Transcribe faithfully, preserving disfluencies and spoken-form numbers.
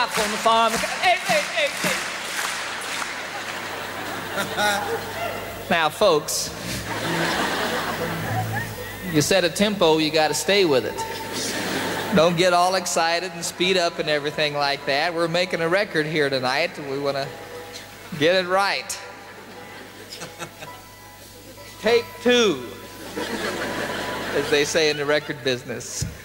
life on the farm. Hey, hey, hey, hey. Now, folks, you set a tempo, you got to stay with it. Don't get all excited and speed up and everything like that. We're making a record here tonight. We want to get it right. Take two, as they say in the record business.